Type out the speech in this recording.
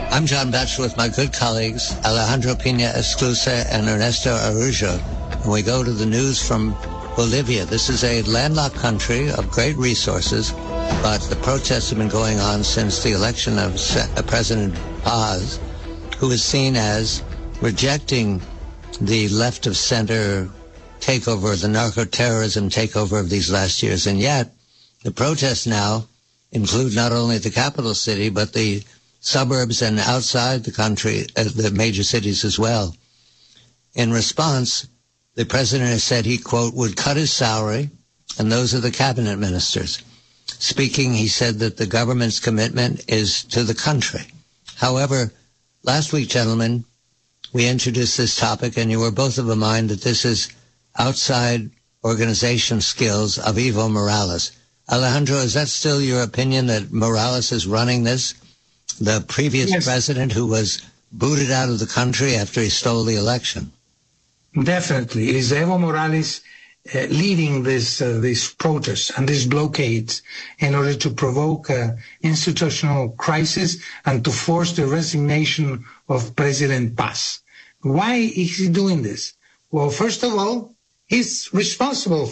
I'm John Batchelor with my good colleagues Alejandro Pina Esclusa and Ernesto Araujo. And we go to the news from Bolivia. This is a landlocked country of great resources, but the protests have been going on since the election of President Paz, who is seen as rejecting the left-of-center takeover, the narco-terrorism takeover of these last years. And yet, the protests now include not only the capital city, but the suburbs and outside the country, the major cities as well. In response, the president has said he, quote, would cut his salary, and those are the cabinet ministers. Speaking, he said that the government's commitment is to the country. However, last week, gentlemen, we introduced this topic, and you were both of the mind that this is outside organization skills of Evo Morales. Alejandro, is that still your opinion that Morales is running this? The previous president who was booted out of the country after he stole the election. Definitely. It is Evo Morales leading these protests and these blockades in order to provoke institutional crisis and to force the resignation of President Paz. Why is he doing this? Well, first of all, he's responsible